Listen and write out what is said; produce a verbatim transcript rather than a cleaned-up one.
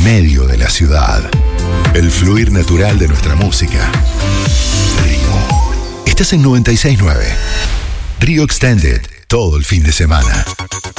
medio de la ciudad. El fluir natural de nuestra música. Río. Estás en noventa y seis punto nueve. Río Extended, todo el fin de semana.